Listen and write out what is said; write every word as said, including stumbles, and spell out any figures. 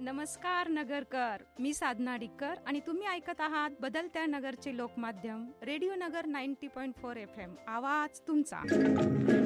नमस्कार नगरकर, मी साधना डिक्कर आणि तुम्ही ऐकत आहात बदलत्या नगरचे लोकमाध्यम रेडिओ नगर नव्वद पॉईंट चार एफ एम. आवाज तुमचा.